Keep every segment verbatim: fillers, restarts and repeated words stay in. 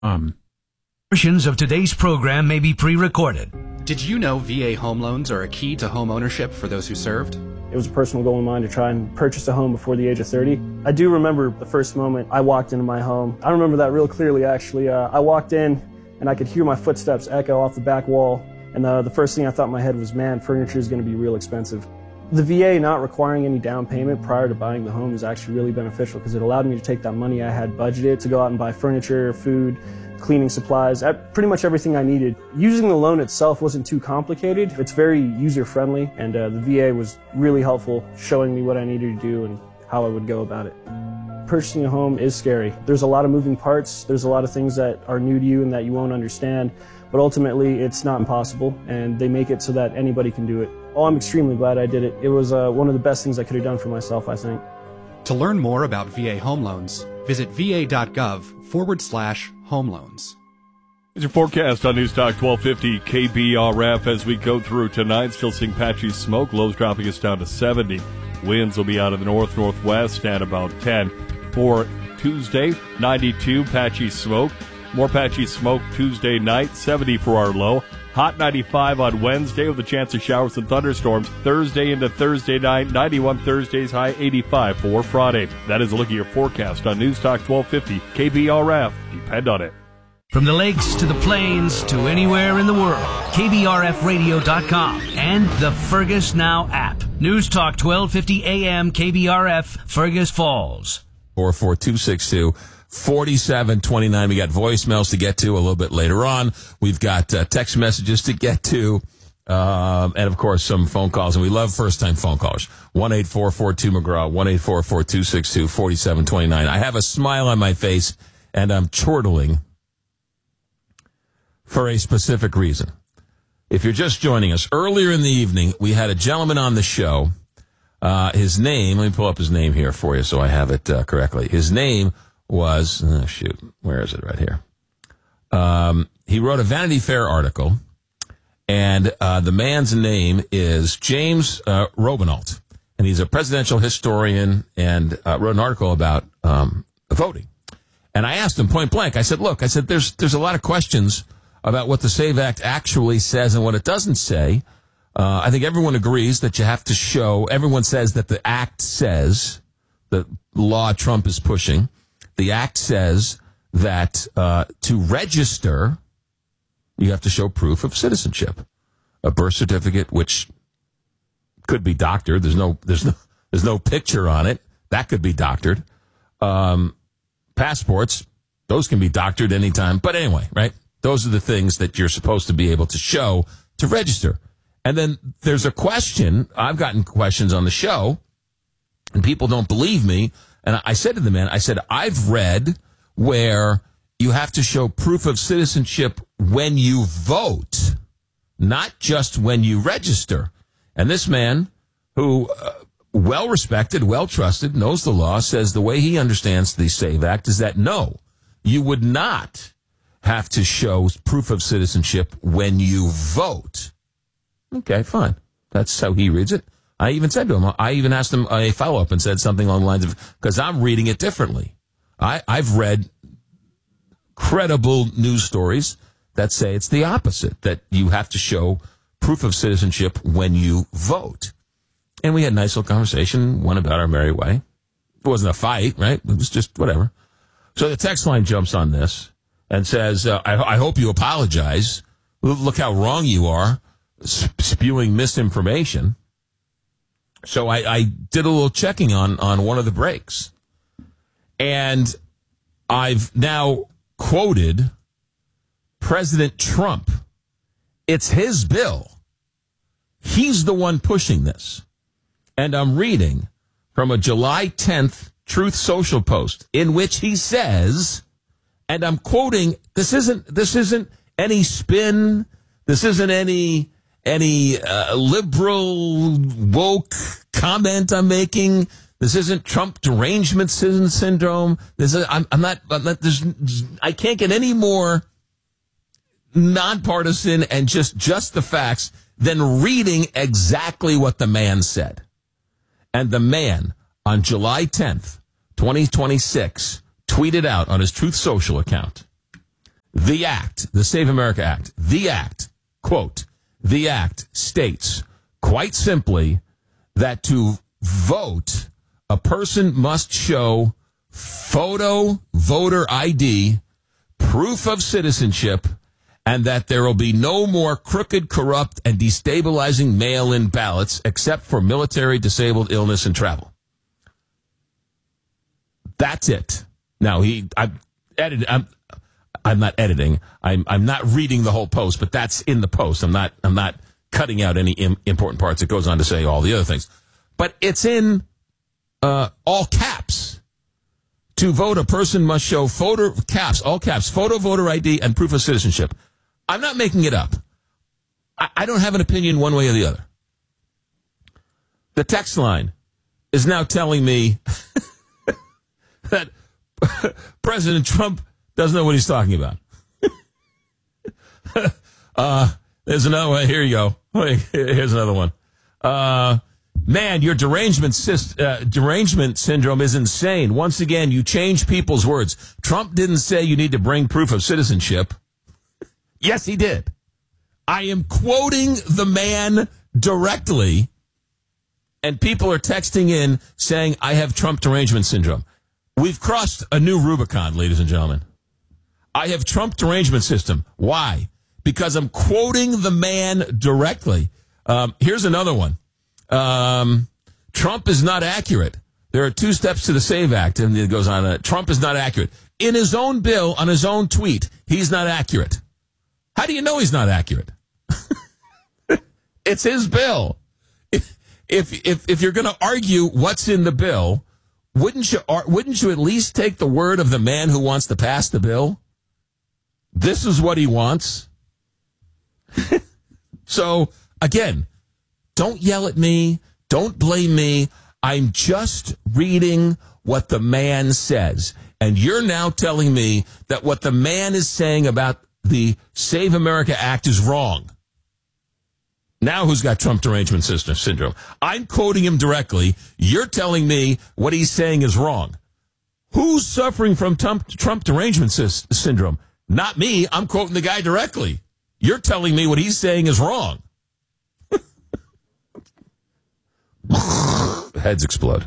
Um, portions of today's program may be pre-recorded. Did you know V A home loans are a key to home ownership for those who served? It was a personal goal of mine to try and purchase a home before the age of thirty. I do remember the first moment I walked into my home. I remember that real clearly, actually. Uh, I walked in and I could hear my footsteps echo off the back wall. And uh, the first thing I thought in my head was, man, furniture is going to be real expensive. The V A not requiring any down payment prior to buying the home is actually really beneficial because it allowed me to take that money I had budgeted to go out and buy furniture, food, cleaning supplies, pretty much everything I needed. Using the loan itself wasn't too complicated. It's very user-friendly, and uh, the V A was really helpful, showing me what I needed to do and how I would go about it. Purchasing a home is scary. There's a lot of moving parts. There's a lot of things that are new to you and that you won't understand, but ultimately it's not impossible, and they make it so that anybody can do it. Oh, I'm extremely glad I did it. It was uh, one of the best things I could have done for myself, I think. To learn more about V A home loans, visit va.gov forward slash home loans. Here's your forecast on News Talk twelve fifty K B R F as we go through tonight. Still seeing patchy smoke. Lows dropping us down to seventy. Winds will be out of the north-northwest at about ten. For Tuesday, ninety-two, patchy smoke. More patchy smoke Tuesday night, seventy for our low. Hot ninety-five on Wednesday with a chance of showers and thunderstorms. Thursday into Thursday night, ninety-one Thursday's high, eighty-five for Friday. That is a look at your forecast on News Talk twelve fifty K B R F. Depend on it. From the lakes to the plains to anywhere in the world, K B R F radio dot com and the Fergus Now app. News Talk twelve fifty A M K B R F, Fergus Falls. four four two six two forty-seven twenty-nine. We got voicemails to get to a little bit later on. We've got uh, text messages to get to. Um, and, of course, some phone calls. And we love first-time phone callers. one eight four four two McGraw, one eight four four two six two four seven two nine. I have a smile on my face, and I'm chortling for a specific reason. If you're just joining us, earlier in the evening, we had a gentleman on the show. Uh, his name, let me pull up his name here for you so I have it uh, correctly. His name was, oh, shoot, where is it right here? Um, he wrote a Vanity Fair article, and uh, the man's name is James uh, Robinault, and he's a presidential historian and uh, wrote an article about um, voting. And I asked him point blank, I said, look, I said, there's there's a lot of questions about what the SAVE Act actually says and what it doesn't say. Uh, I think everyone agrees that you have to show, everyone says that the act says, the law Trump is pushing, the act says that uh, to register, you have to show proof of citizenship. A birth certificate, which could be doctored. There's no, there's no, there's no picture on it. That could be doctored. Um, passports, those can be doctored anytime. But anyway, right? Those are the things that you're supposed to be able to show to register. And then there's a question. I've gotten questions on the show, and people don't believe me. And I said to the man, I said, I've read where you have to show proof of citizenship when you vote, not just when you register. And this man, who uh, well-respected, well-trusted, knows the law, says the way he understands the SAVE Act is that, no, you would not have to show proof of citizenship when you vote. Okay, fine. That's how he reads it. I even said to him, I even asked him a follow-up and said something along the lines of, because I'm reading it differently. I, I've read credible news stories that say it's the opposite, that you have to show proof of citizenship when you vote. And we had a nice little conversation, went about our merry way. It wasn't a fight, right? It was just whatever. So the text line jumps on this and says, uh, I, I hope you apologize. Look how wrong you are, spewing misinformation. So I, I did a little checking on, on one of the breaks. And I've now quoted President Trump. It's his bill. He's the one pushing this. And I'm reading from a July tenth Truth Social post in which he says, and I'm quoting, this isn't this isn't any spin, this isn't any any uh, liberal woke comment I'm making. This isn't Trump derangement syndrome. This is, I'm, I'm not. I'm not. There's. I can't get any more nonpartisan and just just the facts than reading exactly what the man said. And the man on July tenth, twenty twenty-six, tweeted out on his Truth Social account, The act, the Save America Act, the act, quote, the act states quite simply that to vote, a person must show photo voter I D, proof of citizenship, and that there will be no more crooked, corrupt, and destabilizing mail-in ballots except for military, disabled, illness, and travel. That's it. Now, he, I edited, I'm, I'm not editing. I'm, I'm not reading the whole post, but that's in the post. I'm not, I'm not cutting out any im- important parts. It goes on to say all the other things. But it's in uh, all caps. To vote, a person must show photo caps, all caps, photo voter I D and proof of citizenship. I'm not making it up. I, I don't have an opinion one way or the other. The text line is now telling me that President Trump doesn't know what he's talking about. uh, there's another one. Here you go. Here's another one. Uh, man, your derangement, uh, derangement syndrome is insane. Once again, you change people's words. Trump didn't say you need to bring proof of citizenship. Yes, he did. I am quoting the man directly, and people are texting in saying I have Trump derangement syndrome. We've crossed a new Rubicon, ladies and gentlemen. I have Trump derangement system. Why? Because I'm quoting the man directly. Um, here's another one. Um, Trump is not accurate. There are two steps to the SAVE Act, and it goes on. Uh, Trump is not accurate. In his own bill, on his own tweet, he's not accurate. How do you know he's not accurate? It's his bill. If if if, if you're going to argue what's in the bill, wouldn't you wouldn't you at least take the word of the man who wants to pass the bill? This is what he wants. So, again, don't yell at me. Don't blame me. I'm just reading what the man says. And you're now telling me that what the man is saying about the Save America Act is wrong. Now who's got Trump derangement syndrome? I'm quoting him directly. You're telling me what he's saying is wrong. Who's suffering from Trump, Trump derangement sy- syndrome? Not me. I'm quoting the guy directly. You're telling me what he's saying is wrong. Heads explode.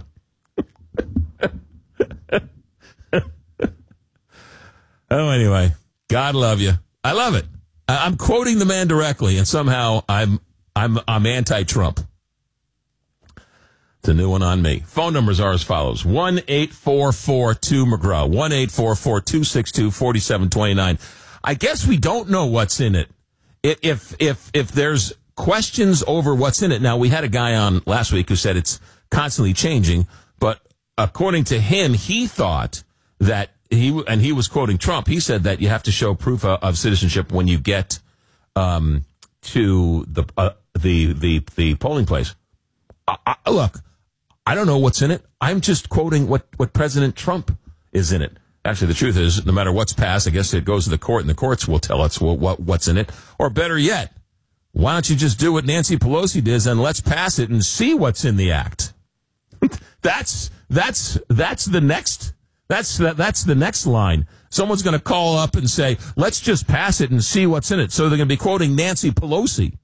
Oh, anyway, God love you. I love it. I'm quoting the man directly, and somehow I'm I'm I'm anti-Trump. It's a new one on me. Phone numbers are as follows: one eight four four two McGraw, one eight four four two six two four seven two nine. I guess we don't know what's in it. If if if there's questions over what's in it, now we had a guy on last week who said it's constantly changing, but according to him, he thought that. He and he was quoting Trump. He said that you have to show proof of, of citizenship when you get um, to the uh, the the the polling place. I, I, look, I don't know what's in it. I'm just quoting what, what President Trump is in it. Actually, the truth is, no matter what's passed, I guess it goes to the court, and the courts will tell us what, what what's in it. Or better yet, why don't you just do what Nancy Pelosi did and let's pass it and see what's in the act? that's that's that's the next. That's that, that's the next line. Someone's going to call up and say, let's just pass it and see what's in it. So they're going to be quoting Nancy Pelosi.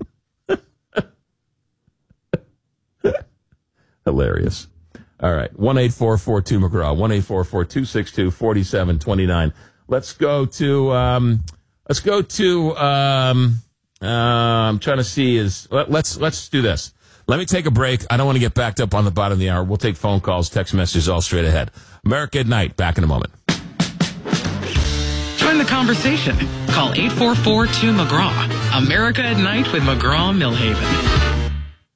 Hilarious. All right. one eight four four two McGraw, one eight four four two six two four seven two nine. Let's go to, um, let's go to, um, uh, I'm trying to see is, let, let's, let's do this. Let me take a break. I don't want to get backed up on the bottom of the hour. We'll take phone calls, text messages, all straight ahead. America at Night, back in a moment. Join the conversation. Call eight four four two McGraw. America at Night with McGraw Millhaven.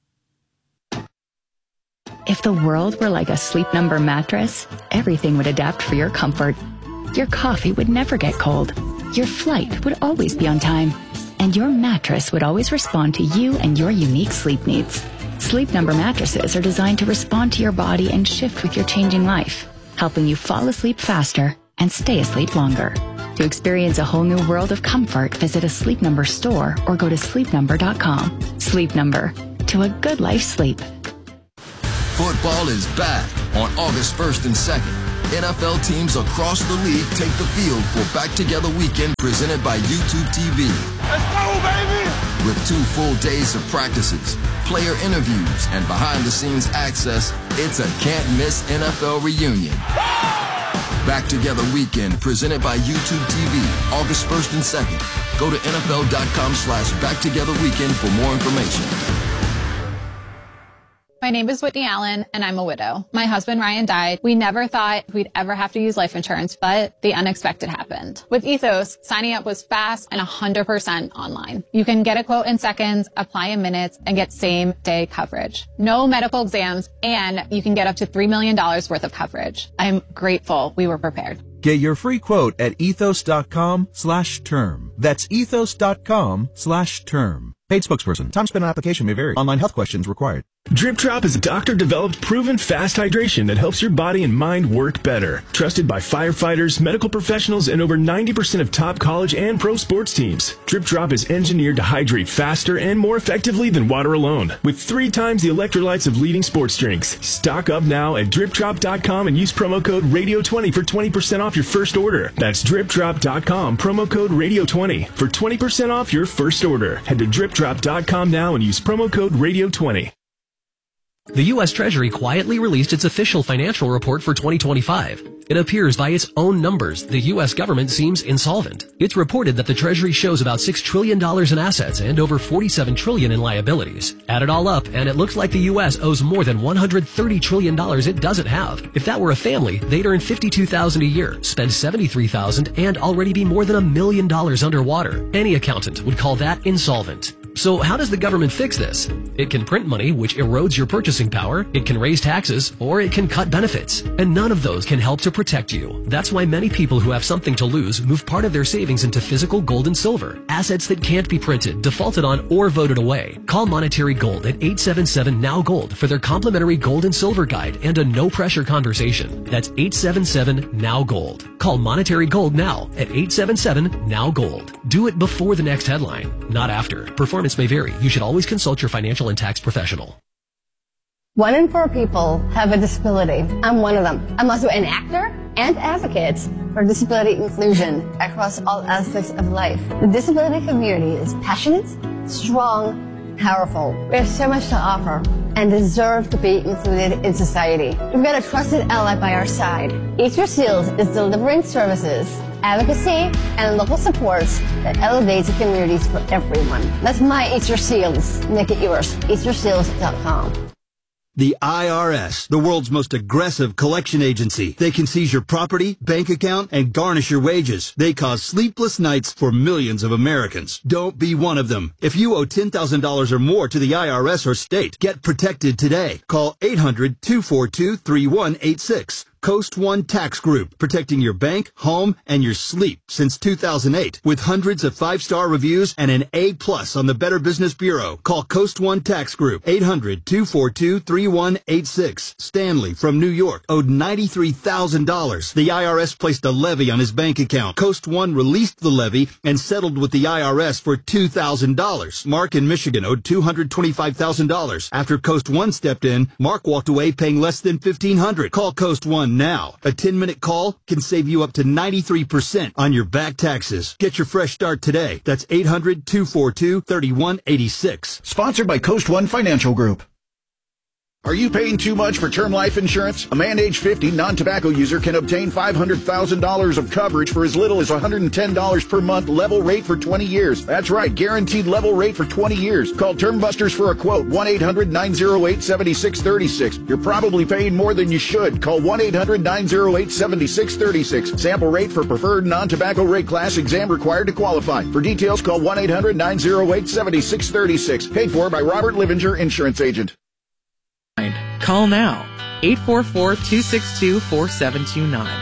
If the world were like a Sleep Number mattress, everything would adapt for your comfort. Your coffee would never get cold. Your flight would always be on time. And your mattress would always respond to you and your unique sleep needs. Sleep Number mattresses are designed to respond to your body and shift with your changing life, helping you fall asleep faster and stay asleep longer. To experience a whole new world of comfort, visit a Sleep Number store or go to sleep number dot com. Sleep Number. To a good life sleep. Football is back on August first and second. N F L teams across the league take the field for Back Together Weekend presented by YouTube T V. Let's go, baby! With two full days of practices, player interviews, and behind-the-scenes access, it's a can't-miss N F L reunion. Back Together Weekend presented by YouTube T V, August first and second. Go to N F L dot com slash Back Together Weekend for more information. My name is Whitney Allen, and I'm a widow. My husband, Ryan, died. We never thought we'd ever have to use life insurance, but the unexpected happened. With Ethos, signing up was fast and one hundred percent online. You can get a quote in seconds, apply in minutes, and get same-day coverage. No medical exams, and you can get up to three million dollars worth of coverage. I'm grateful we were prepared. Get your free quote at ethos dot com slash term. That's ethos dot com slash term. Paid spokesperson. Time spent on application may vary. Online health questions required. Drip Drop is a doctor-developed, proven fast hydration that helps your body and mind work better. Trusted by firefighters, medical professionals, and over ninety percent of top college and pro sports teams. Drip Drop is engineered to hydrate faster and more effectively than water alone, with three times the electrolytes of leading sports drinks. Stock up now at drip drop dot com and use promo code radio twenty for twenty percent off your first order. That's drip drop dot com, promo code radio twenty for twenty percent off your first order. Head to drip drop dot com now and use promo code radio twenty. The U S Treasury quietly released its official financial report for twenty twenty-five. It appears by its own numbers the U S government seems insolvent. It's reported that the Treasury shows about six trillion dollars in assets and over forty-seven trillion dollars in liabilities. Add it all up, and it looks like the U S owes more than one hundred thirty trillion dollars it doesn't have. If that were a family, they'd earn fifty-two thousand dollars a year, spend seventy-three thousand dollars, and already be more than a million dollars underwater. Any accountant would call that insolvent. So how does the government fix this? It can print money, which erodes your purchasing power, it can raise taxes, or it can cut benefits. And none of those can help to protect you. That's why many people who have something to lose move part of their savings into physical gold and silver, assets that can't be printed, defaulted on, or voted away. Call Monetary Gold at eight seven seven N O W Gold for their complimentary gold and silver guide and a no-pressure conversation. That's eight seven seven N O W Gold. Call Monetary Gold now at eight seven seven N O W Gold. Do it before the next headline, not after. Performance may vary. You should always consult your financial and tax professional. One in four people have a disability. I'm one of them. I'm also an actor and advocate for disability inclusion across all aspects of life. The disability community is passionate, strong, powerful. We have so much to offer and deserve to be included in society. We've got a trusted ally by our side. Eat Your Seals is delivering services, advocacy, and local supports that elevates the communities for everyone. That's my Eat Your Seals. Make it yours. eat your seals dot com. The I R S, the world's most aggressive collection agency. They can seize your property, bank account, and garnish your wages. They cause sleepless nights for millions of Americans. Don't be one of them. If you owe ten thousand dollars or more to the I R S or state, get protected today. Call eight hundred, two four two, three one eight six. Coast One Tax Group, protecting your bank, home, and your sleep since two thousand eight. With hundreds of five-star reviews and an A plus on the Better Business Bureau. Call Coast One Tax Group, eight hundred, two four two, three one eight six. Stanley from New York owed ninety-three thousand dollars. The I R S placed a levy on his bank account. Coast One released the levy and settled with the I R S for two thousand dollars. Mark in Michigan owed two hundred twenty-five thousand dollars. After Coast One stepped in, Mark walked away paying less than fifteen hundred dollars. Call Coast One now. A ten-minute call can save you up to ninety-three percent on your back taxes. Get your fresh start today. That's eight hundred, two four two, three one eight six. Sponsored by Coast One Financial Group. Are you paying too much for term life insurance? A man age fifty, non-tobacco user can obtain five hundred thousand dollars of coverage for as little as one hundred ten dollars per month, level rate for twenty years. That's right, guaranteed level rate for twenty years. Call Term Busters for a quote, one eight hundred, nine oh eight, seven six three six. You're probably paying more than you should. Call one eight hundred, nine oh eight, seven six three six. Sample rate for preferred non-tobacco rate class, exam required to qualify. For details, call one eight hundred, nine oh eight, seven six three six. Paid for by Robert Livinger, Insurance Agent. Call now, eight four four, two six two, four seven two nine.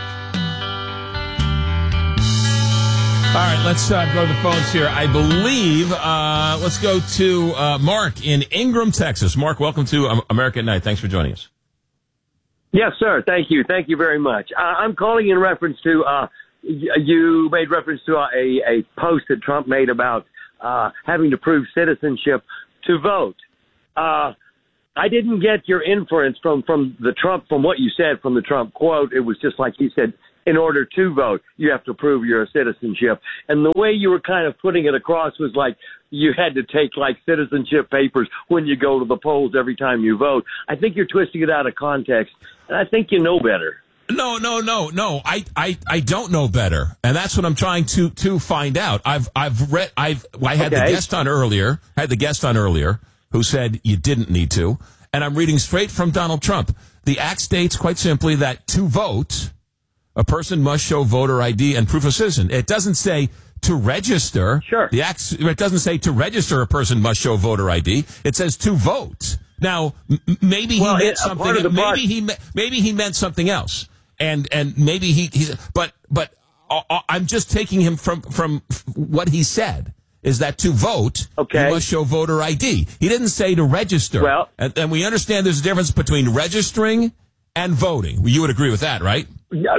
All right, let's uh, go to the phones here. I believe, uh, let's go to uh, Mark in Ingram, Texas. Mark, welcome to um, America at Night. Thanks for joining us. Yes, sir. Thank you. Thank you very much. Uh, I'm calling in reference to, uh, you made reference to a, a post that Trump made about uh, having to prove citizenship to vote. Uh, I didn't get your inference from, from the Trump, from what you said from the Trump quote. It was just like he said, in order to vote, you have to prove your citizenship. And the way you were kind of putting it across was like you had to take like citizenship papers when you go to the polls every time you vote. I think you're twisting it out of context, and I think you know better. No, no, no, no. I, I, I don't know better, and that's what I'm trying to to find out. I've I've read. I've I had Okay. the guest on earlier. Had the guest on earlier who said you didn't need to, and I'm reading straight from Donald Trump. The act states quite simply that to vote, a person must show voter I D and proof of citizen. It doesn't say to register. Sure. The act, it doesn't say to register a person must show voter I D. It says to vote. Now, m- maybe he Well, meant it- a something. part of the Maybe part- he me- maybe he meant something else. And and maybe he he's but but uh, I'm just taking him from from what he said is that to vote Okay. you must show voter I D. He didn't say to register. Well- and, and we understand there's a difference between registering and voting. You would agree with that, right? Yeah,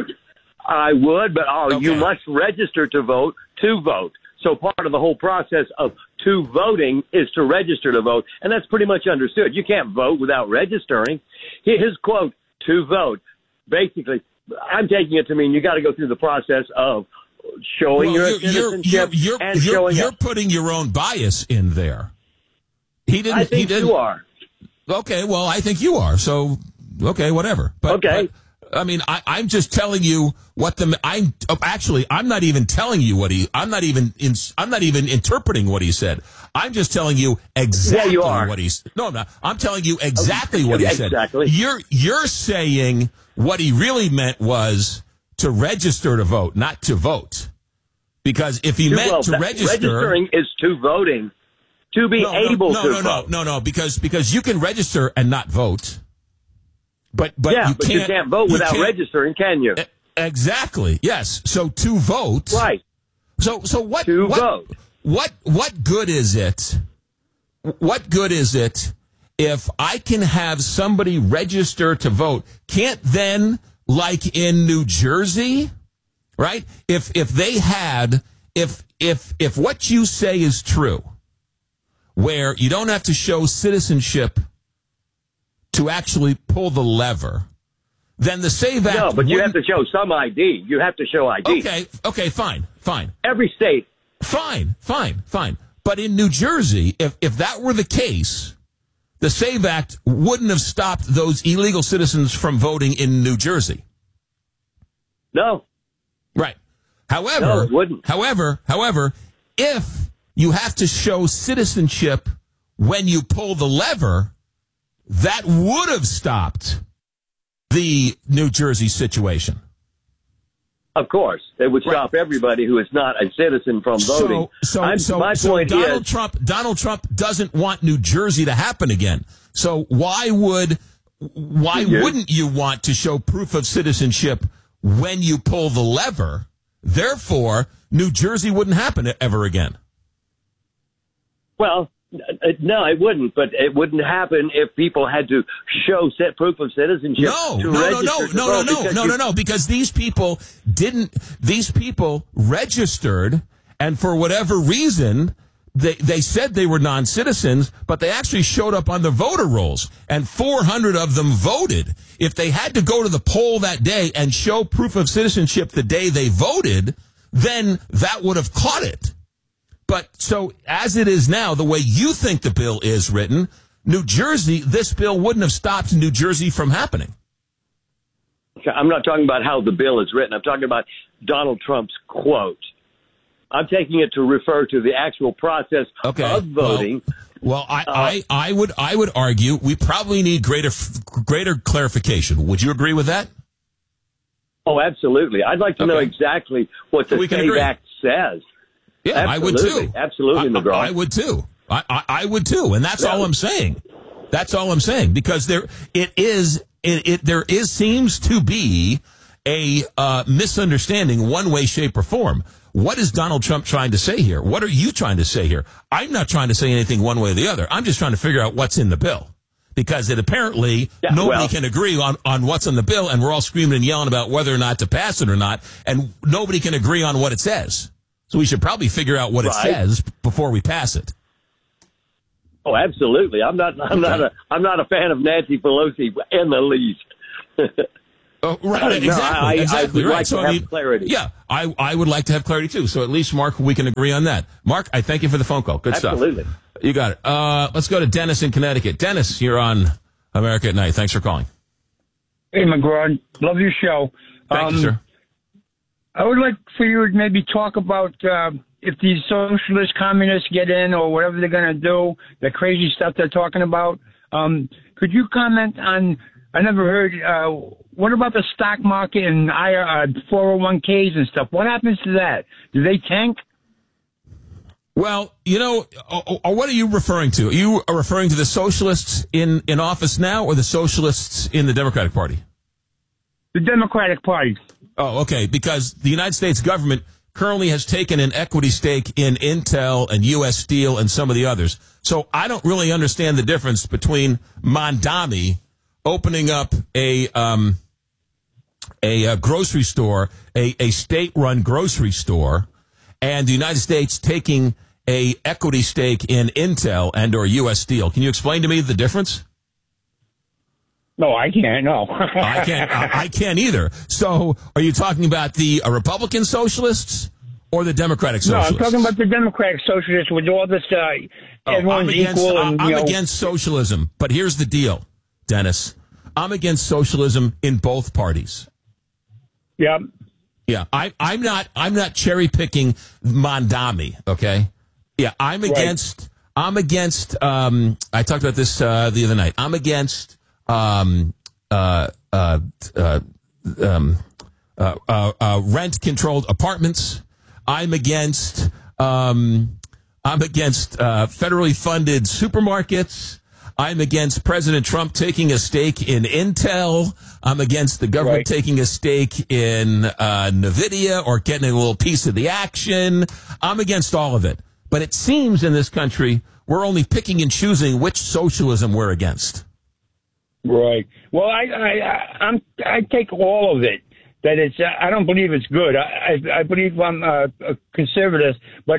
I would, but oh, you Okay. must register to vote to vote. So part of the whole process of to voting is to register to vote, and that's pretty much understood. You can't vote without registering. His quote, to vote, basically, I'm taking it to mean you got to go through the process of showing Well, your you're, you're, citizenship you're, you're, and you're, showing you're up. putting your own bias in there. He didn't. I think he didn't, you are. Okay, well, I think you are. So, okay, whatever. But, Okay. but, I mean, I, I'm just telling you what the. I'm oh, actually. I'm not even telling you what he. I'm not even. In, I'm not even interpreting what he said. I'm just telling you exactly Yeah, you are. what he's. No, no. I'm telling you exactly what he said. Exactly. You're you're saying what he really meant was to register to vote, not to vote. Because if he meant Well, to that- register, registering is to voting, to be no, able no, to no, no, vote. no, no, no, because because you can register and not vote. But but yeah, you but can't, you can't vote you without can't- registering, can you? E- Exactly. Yes. So to vote. Right. So so what? To what, vote. What what good is it? What good is it if I can have somebody register to vote? Can't then, like in New Jersey, right? If if they had if if if what you say is true, where you don't have to show citizenship to actually pull the lever, then the SAVE Act. No, but you have wouldn't- to show some I D. You have to show I D. Okay, okay, fine, fine. Every state. Fine, fine, fine. But in New Jersey, if, if that were the case, the SAVE Act wouldn't have stopped those illegal citizens from voting in New Jersey. No. Right. However, No, it wouldn't. however, however, if you have to show citizenship when you pull the lever, that would have stopped the New Jersey situation. Of course, it would stop everybody who is not a citizen from voting. So, so, I'm, so, my so point Donald is, Trump, Donald Trump doesn't want New Jersey to happen again. So why would, why You- wouldn't you want to show proof of citizenship when you pull the lever? Therefore, New Jersey wouldn't happen ever again. well, uh, no, it wouldn't. But it wouldn't happen if people had to show set proof of citizenship. No, to no, no, register no, to no, no, vote no, because no, you- no, no, because these people didn't, these people registered, and for whatever reason, they, they said they were non-citizens, but they actually showed up on the voter rolls, and four hundred of them voted. If they had to go to the poll that day and show proof of citizenship the day they voted, then that would have caught it. But so as it is now, the way you think the bill is written, New Jersey, this bill wouldn't have stopped New Jersey from happening. I'm not talking about how the bill is written. I'm talking about Donald Trump's quote. I'm taking it to refer to the actual process Okay, of voting. Well, I, I, I would I would argue we probably need greater greater clarification. Would you agree with that? Oh, absolutely. I'd like to know exactly what the We can SAVE agree. Act says. Yeah, I would Absolutely. too. Absolutely, I, McGraw. I, I would too. I, I, I would too, and that's all I'm saying. That's all I'm saying because there it is. It, it there is seems to be a uh, misunderstanding, one way, shape, or form. What is Donald Trump trying to say here? What are you trying to say here? I'm not trying to say anything one way or the other. I'm just trying to figure out what's in the bill. Because it apparently Yeah, nobody well- can agree on, on what's on the bill, and we're all screaming and yelling about whether or not to pass it or not, and nobody can agree on what it says. So we should probably figure out what Right. it says before we pass it. Oh, absolutely. I'm not. I'm not a. I'm not a fan of Nancy Pelosi in the least. Oh, right, exactly, no, I, exactly, I would right. like so to I have mean, clarity. Yeah, I, I would like to have clarity too. So at least, Mark, we can agree on that. Mark, I thank you for the phone call. Good Absolutely. stuff. You got it. Uh, let's go to Dennis in Connecticut. Dennis, you're on America at Night. Thanks for calling. Hey, McGraw, love your show. Thank um, you, sir. I would like for you to maybe talk about uh, if these socialist communists get in or whatever they're going to do, the crazy stuff they're talking about. Um, could you comment on, I never heard, uh, what about the stock market and uh, four oh one k's and stuff? What happens to that? Do they tank? Well, you know, or, or what are you referring to? Are you are referring to the socialists in, in office now or the socialists in the Democratic Party? The Democratic Party. Oh, okay, because the United States government currently has taken an equity stake in Intel and U S Steel and some of the others. So I don't really understand the difference between Mondami opening up a um, a, a grocery store, a, a state-run grocery store, and the United States taking a equity stake in Intel and or U S Steel. Can you explain to me the difference? No, I can't. No, I can't. I, I can't either. So, are you talking about the uh, Republican socialists or the Democratic socialists? No, I'm talking about the Democratic socialists with all this. Uh, oh, everyone's I'm against, equal. And, I'm you know, against socialism, but here's the deal, Dennis. I'm against socialism in both parties. Yeah. Yeah, I, I'm not. I'm not cherry picking Mondami. Okay. Yeah, I'm Right. against. I'm against. Um, I talked about this uh, the other night. I'm against. Um, uh, uh, uh, um, uh, uh, uh, rent-controlled apartments. I'm against. Um, I'm against uh, federally funded supermarkets. I'm against President Trump taking a stake in Intel. I'm against the government Right. taking a stake in uh, NVIDIA or getting a little piece of the action. I'm against all of it. But it seems in this country we're only picking and choosing which socialism we're against. Right. Well, I, I, I'm, I take all of it. That it's, I don't believe it's good. I, I, I believe I'm a, a conservative, but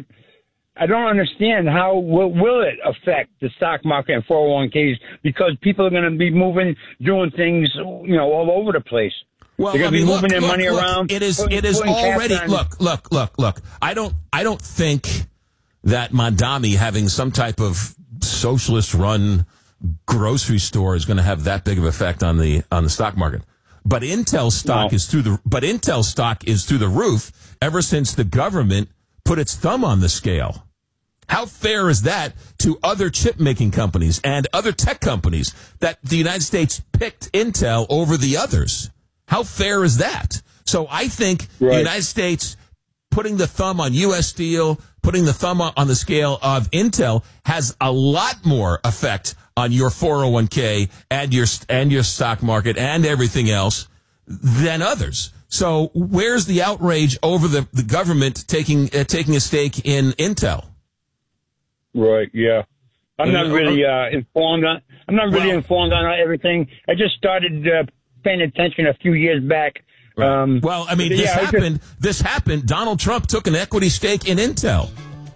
I don't understand how will, will it affect the stock market and four oh one k's because people are going to be moving, doing things, you know, all over the place. Well, They're going I to mean, be look, moving their look, money look, around. It is, putting, it is putting caps already. on- Look, look, look, look. I don't, I don't think that Mondami having some type of socialist-run grocery store is going to have that big of an effect on the on the stock market. But Intel stock No. is through the. But Intel stock is through the roof ever since the government put its thumb on the scale. How fair is that to other chip making companies and other tech companies that the United States picked Intel over the others? How fair is that? So I think Right. the United States putting the thumb on U S Steel, putting the thumb on on the scale of Intel has a lot more effect on your four oh one k and your and your stock market and everything else than others. So where's the outrage over the, the government taking uh, taking a stake in Intel? Right. Yeah. I'm not really uh, informed on. I'm not really Well- informed on everything. I just started uh, paying attention a few years back. Um, Well, I mean, yeah, this I just- happened. This happened. Donald Trump took an equity stake in Intel.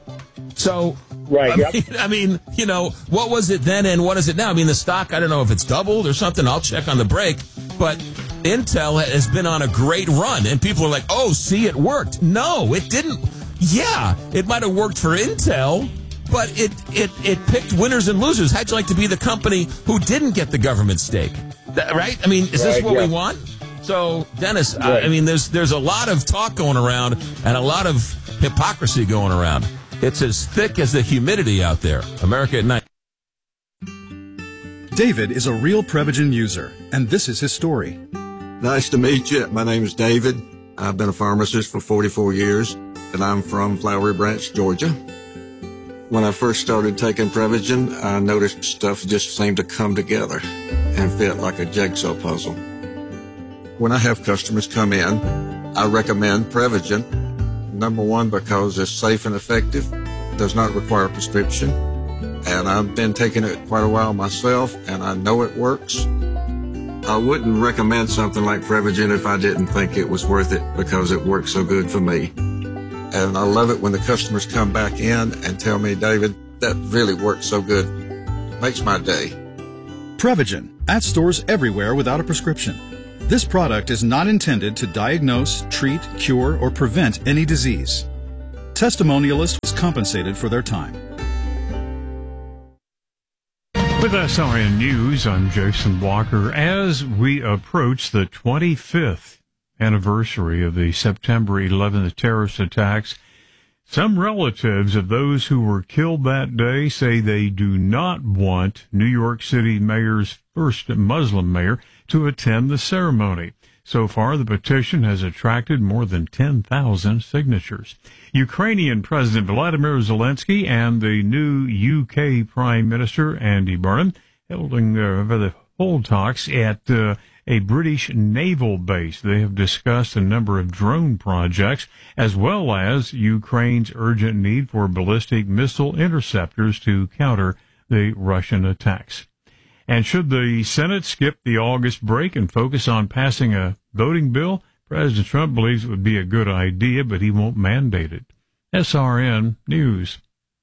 So, Right, I, yep. mean, I mean, you know, what was it then and what is it now? I mean, the stock, I don't know if it's doubled or something. I'll check on the break. But Intel has been on a great run, and people are like, oh, see, it worked. No, it didn't. Yeah, it might have worked for Intel, but it, it, it picked winners and losers. How'd you like to be the company who didn't get the government stake? That, right? I mean, is this Right, what yeah. we want? So, Dennis, I, Right. I mean, there's there's a lot of talk going around and a lot of hypocrisy going around. It's as thick as the humidity out there. America at Night. David is a real Prevagen user, and this is his story. Nice to meet you. My name is David. I've been a pharmacist for forty-four years, and I'm from Flowery Branch, Georgia. When I first started taking Prevagen, I noticed stuff just seemed to come together and fit like a jigsaw puzzle. When I have customers come in, I recommend Prevagen. Number one, because it's safe and effective, does not require a prescription, and I've been taking it quite a while myself, and I know it works. I wouldn't recommend something like Prevagen if I didn't think it was worth it because it works so good for me. And I love it when the customers come back in and tell me, David, that really worked so good. makes my day. Prevagen, at stores everywhere without a prescription. This product is not intended to diagnose, treat, cure, or prevent any disease. Testimonialist was compensated for their time. With S R N News, I'm Jason Walker. As we approach the twenty-fifth anniversary of the September eleventh terrorist attacks, some relatives of those who were killed that day say they do not want New York City Mayor's first Muslim mayor to attend the ceremony. So far, the petition has attracted more than ten thousand signatures. Ukrainian President Vladimir Zelensky and the new U K Prime Minister Andy Burnham holding uh, the hold talks at uh, a British naval base. They have discussed a number of drone projects as well as Ukraine's urgent need for ballistic missile interceptors to counter the Russian attacks. And should the Senate skip the August break and focus on passing a voting bill? President Trump believes it would be a good idea, but he won't mandate it. S R N News.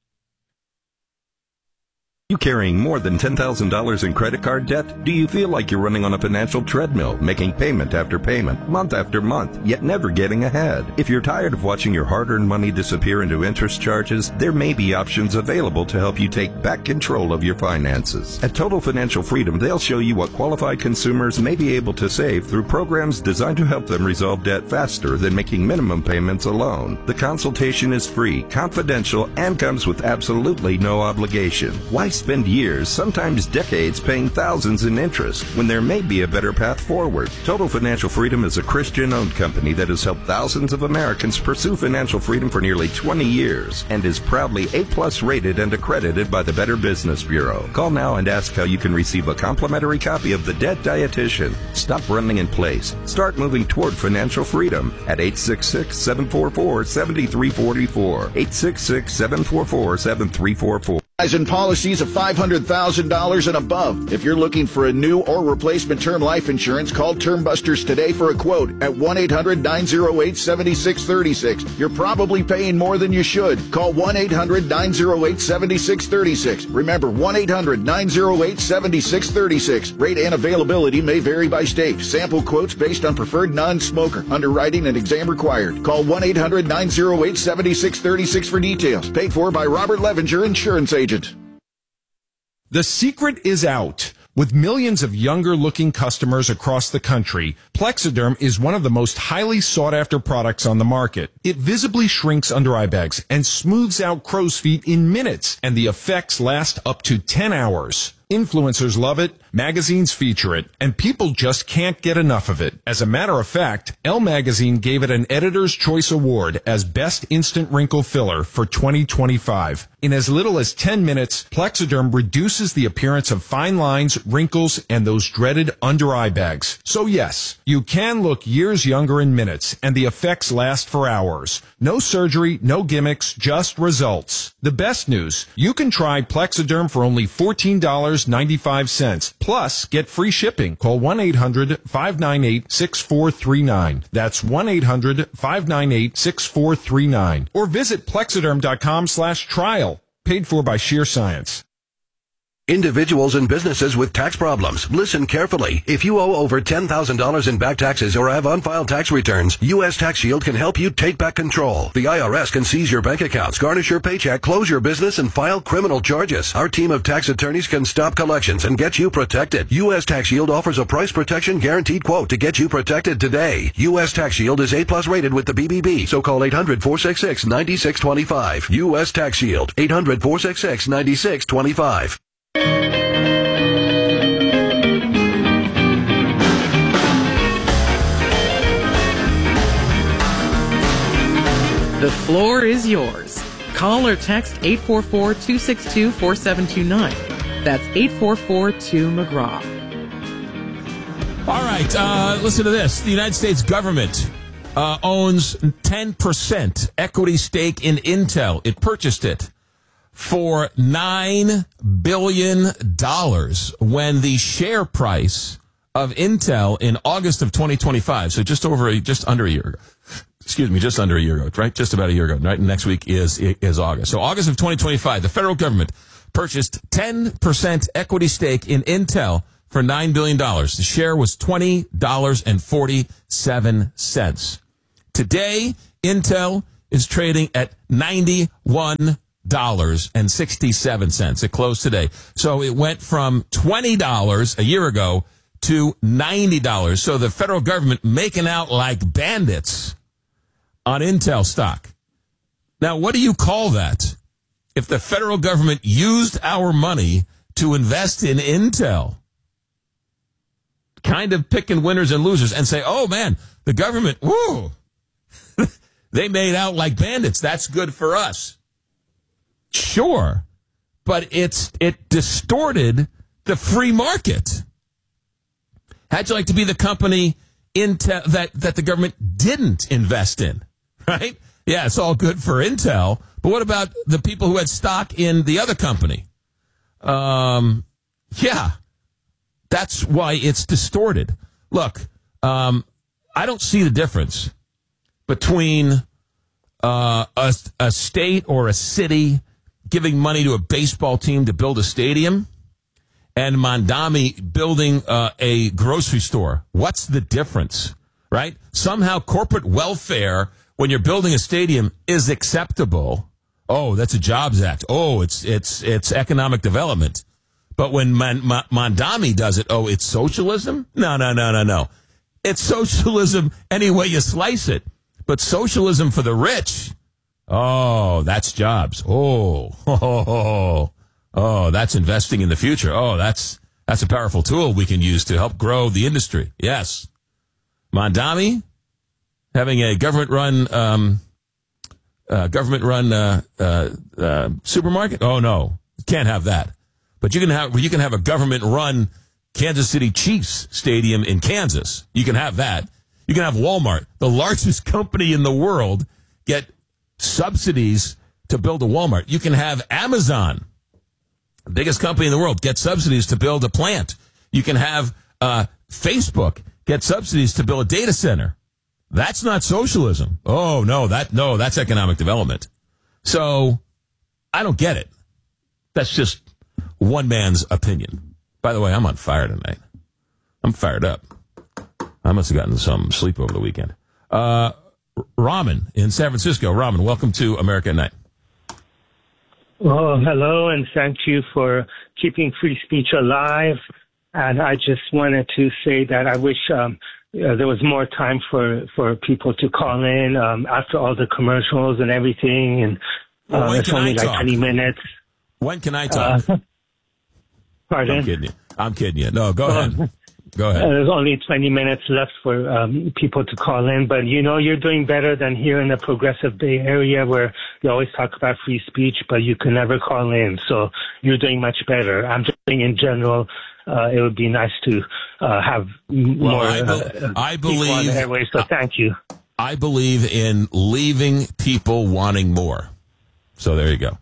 You carrying more than ten thousand dollars in credit card debt? Do you feel like you're running on a financial treadmill, making payment after payment, month after month, yet never getting ahead? If you're tired of watching your hard-earned money disappear into interest charges, there may be options available to help you take back control of your finances. At Total Financial Freedom, they'll show you what qualified consumers may be able to save through programs designed to help them resolve debt faster than making minimum payments alone. The consultation is free, confidential, and comes with absolutely no obligation. Why spend years, sometimes decades, paying thousands in interest when there may be a better path forward? Total Financial Freedom is a Christian-owned company that has helped thousands of Americans pursue financial freedom for nearly twenty years and is proudly A plus rated and accredited by the Better Business Bureau. Call now and ask how you can receive a complimentary copy of The Debt Dietitian. Stop running in place. Start moving toward financial freedom at eight six six, seven four four, seven three four four, eight six six, seven four four, seven three four four. And policies of five hundred thousand dollars and above. If you're looking for a new or replacement term life insurance, call Term Busters today for a quote at one eight hundred, nine oh eight, seven six three six. You're probably paying more than you should. Call one eight hundred, nine oh eight, seven six three six. Remember, one eight hundred, nine oh eight, seven six three six. Rate and availability may vary by state. Sample quotes based on preferred non-smoker. Underwriting and exam required. Call one eight hundred, nine oh eight, seven six three six for details. Paid for by Robert Levinger Insurance Agent. The secret is out. With millions of younger-looking customers across the country, Plexiderm is one of the most highly sought-after products on the market. It visibly shrinks under-eye bags and smooths out crow's feet in minutes, and the effects last up to ten hours. Influencers love it, magazines feature it, and people just can't get enough of it. As a matter of fact, Elle Magazine gave it an Editor's Choice Award as Best Instant Wrinkle Filler for twenty twenty-five. In as little as ten minutes, Plexiderm reduces the appearance of fine lines, wrinkles, and those dreaded under-eye bags. So yes, you can look years younger in minutes, and the effects last for hours. No surgery, no gimmicks, just results. The best news, you can try Plexiderm for only fourteen dollars and ninety-five cents. Plus, get free shipping. Call one eight hundred, five nine eight, six four three nine. That's one eight hundred, five nine eight, six four three nine. Or visit Plexiderm.com slash trial. Paid for by Sheer Science. Individuals and businesses with tax problems, listen carefully. If you owe over ten thousand dollars in back taxes or have unfiled tax returns, U S Tax Shield can help you take back control. The I R S can seize your bank accounts, garnish your paycheck, close your business, and file criminal charges. Our team of tax attorneys can stop collections and get you protected. U S Tax Shield offers a price protection guaranteed quote to get you protected today. U S Tax Shield is A plus rated with the B B B, so call eight hundred, four six six, nine six two five. U S Tax Shield, eight hundred, four six six, nine six two five. The floor is yours. Call or text eight four four, two six two, four seven two nine. That's eight four four, two McGraw. All right, uh, listen to this. The United States government uh, owns ten percent equity stake in Intel. It purchased it for nine billion dollars when the share price of Intel in August of twenty twenty-five, so just over, a, just under a year ago, excuse me, just under a year ago, right? Just about a year ago, right? Next week is, is August. So August of twenty twenty-five, the federal government purchased ten percent equity stake in Intel for nine billion dollars. The share was twenty dollars and forty-seven cents. Today, Intel is trading at ninety-one dollars and sixty-seven cents. It closed today. So it went from twenty dollars a year ago to ninety dollars. So the federal government making out like bandits on Intel stock. Now, what do you call that? If the federal government used our money to invest in Intel, kind of picking winners and losers and say, oh, man, the government, woo, they made out like bandits. That's good for us. Sure, but it's it distorted the free market. How'd you like to be the company Intel that, that the government didn't invest in, right? Yeah, it's all good for Intel, but what about the people who had stock in the other company? Um, yeah, that's why it's distorted. Look, um, I don't see the difference between uh, a, a state or a city giving money to a baseball team to build a stadium and Mondami building uh, a grocery store. What's the difference, right? Somehow corporate welfare, when you're building a stadium, is acceptable. Oh, that's a Jobs Act. Oh, it's it's it's economic development. But when Mon- Mon- Mondami does it, oh, it's socialism? No, no, no, no, no. It's socialism any way you slice it. But socialism for the rich, oh, that's jobs. Oh, oh, oh, oh, oh, that's investing in the future. Oh, that's that's a powerful tool we can use to help grow the industry. Yes. Mondami, having a government-run um, uh, government-run uh, uh, uh, supermarket? Oh, no, can't have that. But you can have you can have a government-run Kansas City Chiefs stadium in Kansas. You can have that. You can have Walmart, the largest company in the world, get subsidies to build a Walmart. You can have Amazon, the biggest company in the world, get subsidies to build a plant. You can have uh, Facebook get subsidies to build a data center. That's not socialism. Oh, no, that no, that's economic development. So I don't get it. That's just one man's opinion. By the way, I'm on fire tonight. I'm fired up. I must have gotten some sleep over the weekend. Uh, Raman in San Francisco. Raman, welcome to America at Night. Oh, hello, and thank you for keeping free speech alive. And I just wanted to say that I wish um, uh, there was more time for, for people to call in um, after all the commercials and everything. And uh, well, it's only like talk? twenty minutes. When can I talk? Uh, pardon? I'm kidding you. I'm kidding you. No, go ahead. Go ahead. Uh, there's only twenty minutes left for um, people to call in, but you know, you're doing better than here in the Progressive Bay Area where you always talk about free speech, but you can never call in. So you're doing much better. I'm just saying in general, uh, it would be nice to uh, have more well, I, be- uh, I people on believe, the airways. So thank you. I believe in leaving people wanting more. So there you go.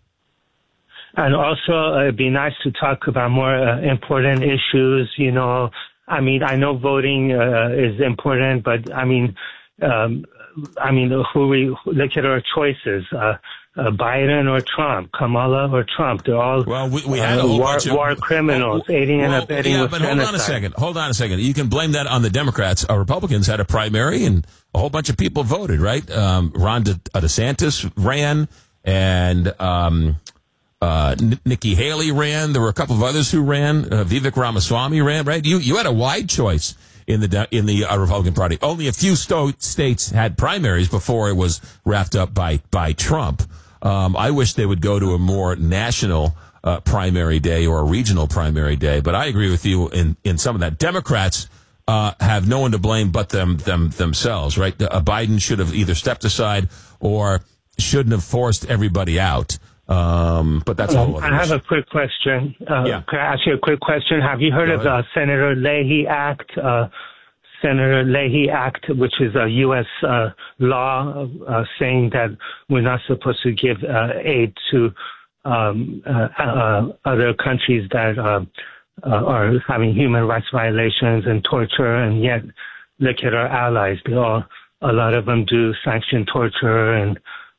And also, uh, it'd be nice to talk about more uh, important issues, you know. I mean, I know voting uh, is important, but I mean, um, I mean, who we look at our choices: uh, uh, Biden or Trump, Kamala or Trump. They're all well, we, we had a uh, whole war, bunch of war criminals, well, aiding well, and abetting yeah, with but genocide. hold on a second. Hold on a second. You can blame that on the Democrats. Our Republicans had a primary, and a whole bunch of people voted. Right? Um, Ron De- DeSantis ran, and um, Uh, N- Nikki Haley ran. There were a couple of others who ran. Uh, Vivek Ramaswamy ran. Right? You you had a wide choice in the de- in the uh, Republican Party. Only a few sto- states had primaries before it was wrapped up by by Trump. Um, I wish they would go to a more national uh, primary day or a regional primary day. But I agree with you in in some of that. Democrats uh, have no one to blame but them them themselves. Right? Uh, Biden should have either stepped aside or shouldn't have forced everybody out. Um, but that's all. I have a quick question. Uh, yeah. Can I ask you a quick question? Have you heard Go of the uh, Senator Leahy Act? Uh, Senator Leahy Act, which is a U S uh, law uh, saying that we're not supposed to give uh, aid to um, uh, uh, other countries that uh, uh, are having human rights violations and torture, and yet look at our allies. They all, a lot of them do sanction torture and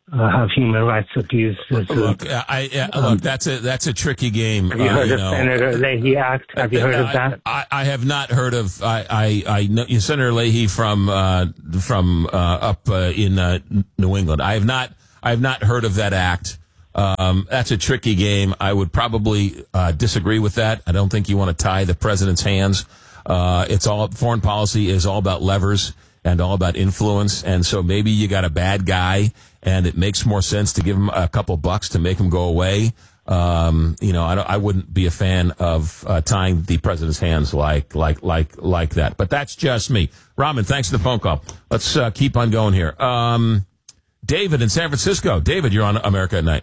uh, have human rights abused. Look, I, I um, look. That's a that's a tricky game. Have you heard uh, of you know. Senator Leahy Act? Have you heard I, of that? I, I have not heard of. I I, I know Senator Leahy from uh, from uh, up uh, in uh, New England. I have not. I have not heard of that act. Um, that's a tricky game. I would probably uh, disagree with that. I don't think you want to tie the president's hands. Uh, it's all foreign policy is all about levers and all about influence. And so maybe you got a bad guy, and it makes more sense to give him a couple bucks to make him go away. Um, you know, I, don't, I wouldn't be a fan of uh, tying the president's hands like like like like that. But that's just me. Rahman, thanks for the phone call. Let's uh, keep on going here. Um, David in San Francisco. David, you're on America at Night.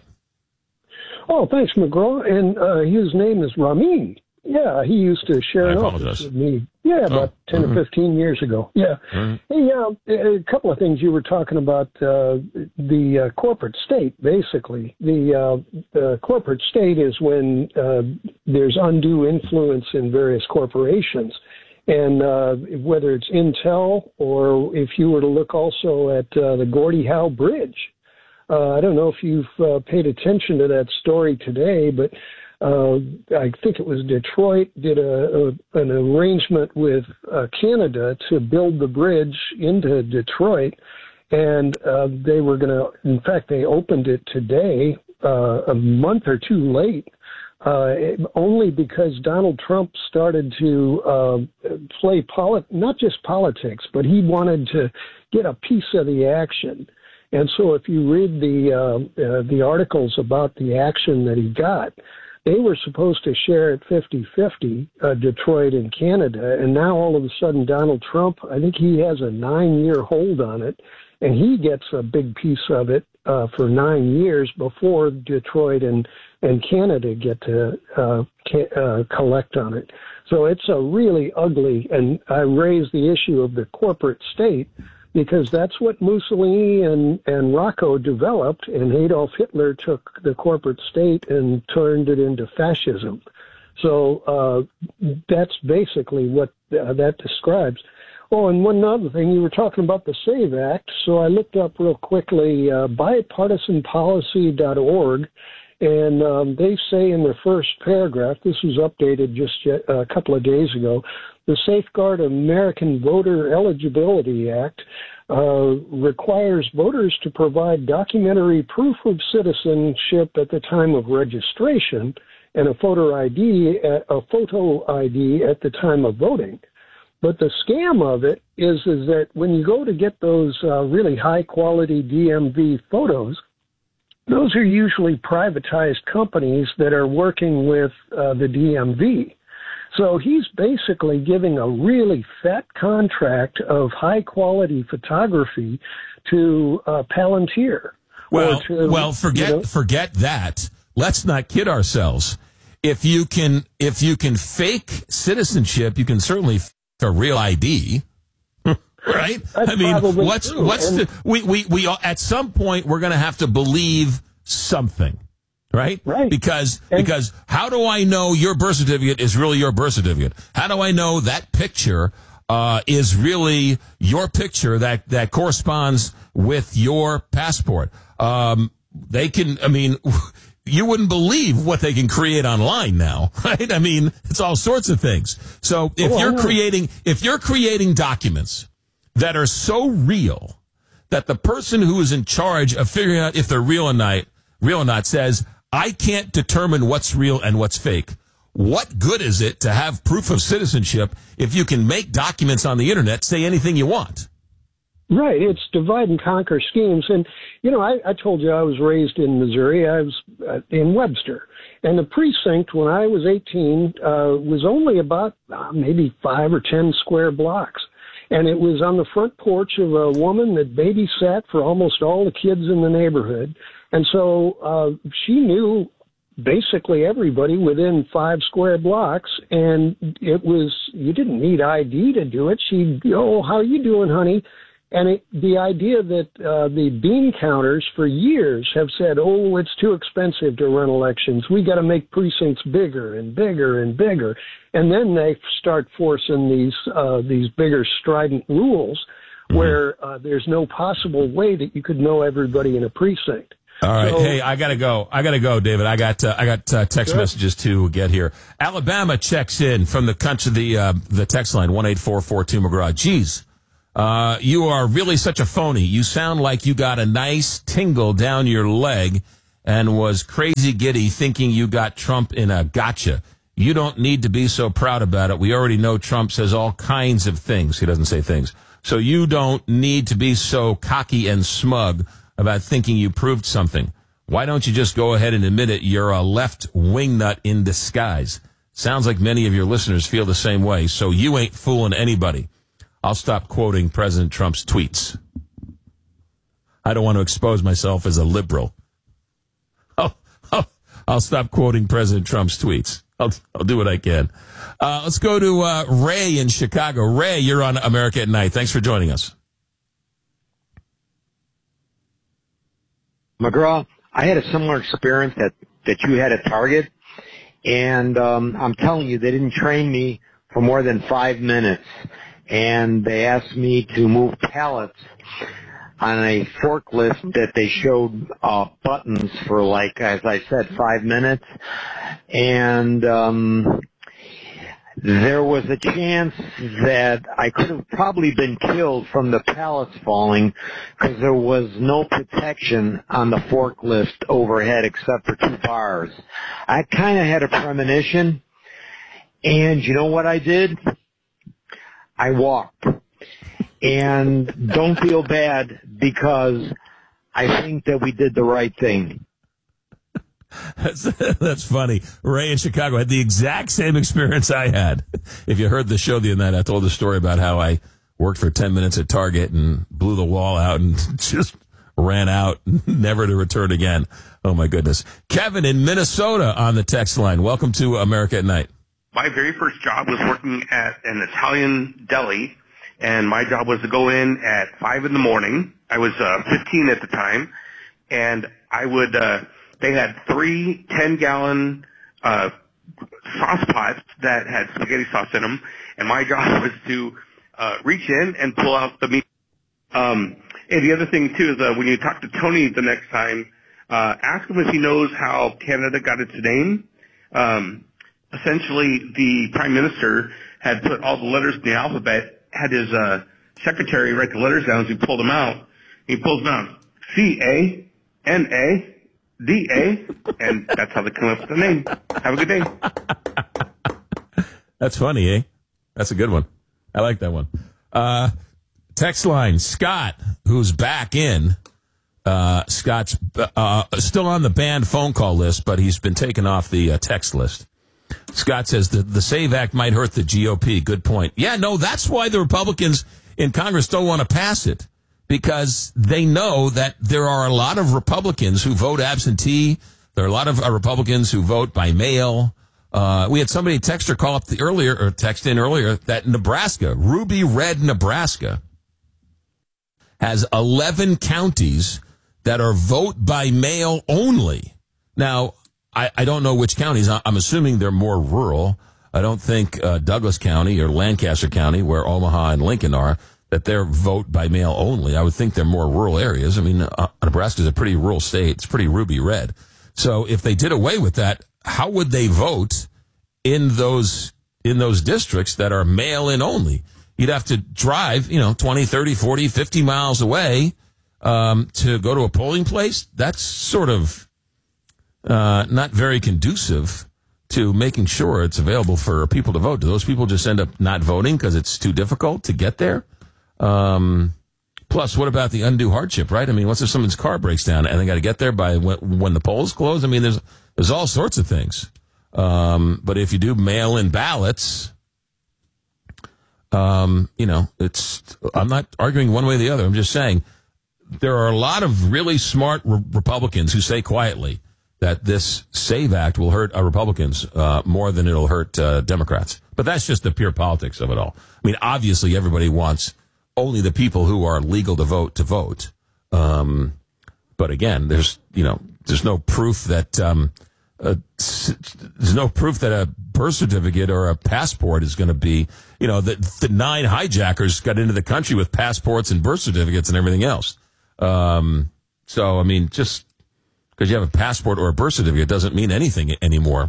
Oh, thanks, McGraw. And uh, his name is Ramin. Yeah, he used to share an office with me. Yeah, about oh, ten mm-hmm. or fifteen years ago. Yeah. Mm-hmm. Hey, uh, a couple of things you were talking about. Uh, the uh, corporate state, basically. The, uh, the corporate state is when uh, there's undue influence in various corporations. And uh, whether it's Intel or if you were to look also at uh, the Gordie Howe Bridge. Uh, I don't know if you've uh, paid attention to that story today, but uh, I think it was Detroit did a, a an arrangement with uh, Canada to build the bridge into Detroit, and uh, they were going to. In fact, they opened it today, uh, a month or two late, uh, only because Donald Trump started to uh, play polit- not just politics, but he wanted to get a piece of the action. And so if you read the uh, uh, the articles about the action that he got, they were supposed to share it fifty-fifty, uh, Detroit and Canada. And now all of a sudden Donald Trump, I think he has a nine-year hold on it, and he gets a big piece of it uh, for nine years before Detroit and, and Canada get to uh, ca- uh, collect on it. So it's a really ugly, and I raise the issue of the corporate state, because that's what Mussolini and, and Rocco developed, and Adolf Hitler took the corporate state and turned it into fascism. So uh, that's basically what uh, that describes. Oh, and one other thing, you were talking about the SAVE Act, so I looked up real quickly uh, bipartisan policy dot org, and um, they say in the first paragraph, this was updated just yet, uh, a couple of days ago, the Safeguard American Voter Eligibility Act uh, requires voters to provide documentary proof of citizenship at the time of registration and a photo I D, a photo I D at the time of voting. But the scam of it is, is that when you go to get those uh, really high-quality D M V photos, those are usually privatized companies that are working with uh, the D M V. So he's basically giving a really fat contract of high-quality photography to uh, Palantir. Well, to, well, forget you know, forget that. Let's not kid ourselves. If you can, if you can fake citizenship, you can certainly fake a real I D. Right? That's I mean, what's true. what's and, the we we we at some point we're going to have to believe something. Right? Right. Because, and, because how do I know your birth certificate is really your birth certificate? How do I know that picture, uh, is really your picture that, that corresponds with your passport? Um, they can, I mean, you wouldn't believe what they can create online now, right? I mean, it's all sorts of things. So if oh, you're creating, if you're creating documents that are so real that the person who is in charge of figuring out if they're real or not, real or not says, I can't determine what's real and what's fake. What good is it to have proof of citizenship if you can make documents on the internet say anything you want? Right. It's divide and conquer schemes. And, you know, I, I told you I was raised in Missouri. I was uh, in Webster. And the precinct, when I was eighteen, uh, was only about uh, maybe five or ten square blocks. And it was on the front porch of a woman that babysat for almost all the kids in the neighborhood. And so uh, she knew basically everybody within five square blocks, and it was, you didn't need I D to do it. She'd go, oh, how are you doing, honey? And it, the idea that uh, the bean counters for years have said, oh, it's too expensive to run elections. We got to make precincts bigger and bigger and bigger. And then they start forcing these uh, these bigger strident rules. mm-hmm. where uh, there's no possible way that you could know everybody in a precinct. All right. So, hey, I gotta go. I gotta go, David. I got uh, I got uh, text Good. messages to get here. Alabama checks in from the country, the uh, the text line one eight four four two McGraw. Geez, uh, you are really such a phony. You sound like you got a nice tingle down your leg and was crazy giddy thinking you got Trump in a gotcha. You don't need to be so proud about it. We already know Trump says all kinds of things. He doesn't say things. So you don't need to be so cocky and smug about thinking you proved something. Why don't you just go ahead and admit it? You're a left wingnut in disguise. Sounds like many of your listeners feel the same way, so you ain't fooling anybody. I'll stop quoting President Trump's tweets. I don't want to expose myself as a liberal. Oh, oh I'll stop quoting President Trump's tweets. I'll, I'll do what I can. Uh, let's go to uh, Ray in Chicago. Ray, you're on America at Night. Thanks for joining us. McGraw, I had a similar experience that, that you had at Target, and um, I'm telling you, they didn't train me for more than five minutes, and they asked me to move pallets on a forklift that they showed uh, buttons for, like, as I said, five minutes, and um, there was a chance that I could have probably been killed from the pallets falling because there was no protection on the forklift overhead except for two bars. I kind of had a premonition, and you know what I did? I walked. And don't feel bad because I think that we did the right thing. That's, that's funny. Ray in Chicago had the exact same experience I had. If you heard the show the other night, I told the story about how I worked for ten minutes at Target and blew the wall out and just ran out, never to return again. Oh, my goodness. Kevin in Minnesota on the text line. Welcome to America at Night. My very first job was working at an Italian deli, and my job was to go in at five in the morning. I was uh, fifteen at the time, and I would... Uh, They had three ten-gallon uh, sauce pots that had spaghetti sauce in them, and my job was to uh, reach in and pull out the meat. Um, and the other thing, too, is uh, when you talk to Tony the next time, uh, ask him if he knows how Canada got its name. Um, essentially, the Prime Minister had put all the letters in the alphabet, had his uh, secretary write the letters down as he pulled them out. He pulls them out, C A N A. D A, and that's how they come up with the name. Have a good day. That's funny, eh? That's a good one. I like that one. Uh, text line, Scott, who's back in. Uh, Scott's uh, still on the banned phone call list, but he's been taken off the uh, text list. Scott says the, the SAVE Act might hurt the G O P. Good point. Yeah, no, that's why the Republicans in Congress don't want to pass it. Because they know that there are a lot of Republicans who vote absentee. There are a lot of uh, Republicans who vote by mail. Uh, we had somebody text or call up the earlier, or text in earlier, that Nebraska, Ruby Red, Nebraska, has eleven counties that are vote by mail only. Now, I, I don't know which counties. I'm assuming they're more rural. I don't think uh, Douglas County or Lancaster County, where Omaha and Lincoln are, that they're vote by mail only. I would think they're more rural areas. I mean, uh, Nebraska is a pretty rural state. It's pretty ruby red. So if they did away with that, how would they vote in those in those districts that are mail-in only? You'd have to drive, you know, twenty, thirty, forty, fifty miles away um, to go to a polling place. That's sort of uh, not very conducive to making sure it's available for people to vote. Do those people just end up not voting because it's too difficult to get there? Um, plus, what about the undue hardship, right? I mean, what's if someone's car breaks down and they got to get there by when, when the polls close? I mean, there's there's all sorts of things. Um, but if you do mail-in ballots, um, you know, it's. I'm not arguing one way or the other. I'm just saying there are a lot of really smart re- Republicans who say quietly that this SAVE Act will hurt uh, Republicans uh, more than it'll hurt uh, Democrats. But that's just the pure politics of it all. I mean, obviously, everybody wants only the people who are legal to vote to vote. Um, but again, there's, you know, there's no proof that um, uh, there's no proof that a birth certificate or a passport is going to be, you know, the, the nine hijackers got into the country with passports and birth certificates and everything else. Um, so, I mean, just because you have a passport or a birth certificate doesn't mean anything anymore.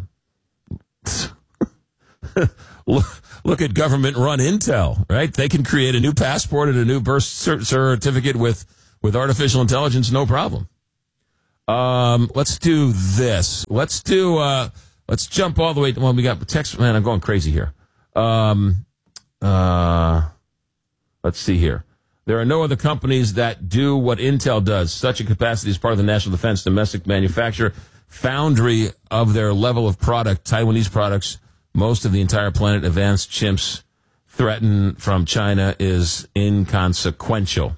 look, look at government-run Intel, right? They can create a new passport and a new birth certificate with, with artificial intelligence, no problem. Um, let's do this. Let's do, uh, let's jump all the way. Well, we got text. Man, I'm going crazy here. Um, uh, let's see here. There are no other companies that do what Intel does. Such a capacity is part of the national defense domestic manufacture foundry of their level of product. Taiwanese products, most of the entire planet, advanced chimps threatened from China is inconsequential.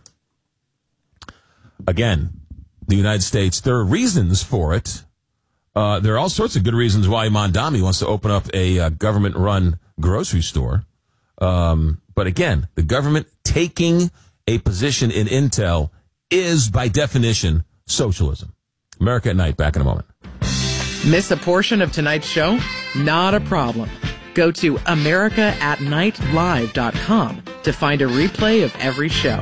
Again, the United States, there are reasons for it. Uh, there are all sorts of good reasons why Mondami wants to open up a uh, government-run grocery store. Um, but again, the government taking a position in Intel is, by definition, socialism. America at Night, back in a moment. Miss a portion of tonight's show? Not a problem. Go to america at night live dot com to find a replay of every show.